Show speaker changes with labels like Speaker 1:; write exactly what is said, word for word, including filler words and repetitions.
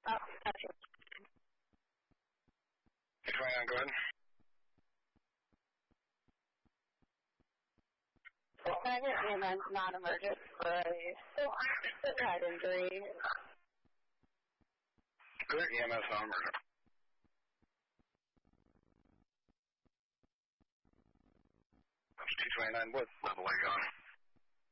Speaker 1: Oh, gotcha.
Speaker 2: two twenty-nine, go ahead.
Speaker 1: Well, I get E M S non-emergent for a head injury.
Speaker 2: Clear E M S non-emergent. That's two twenty-nine, what level are you on?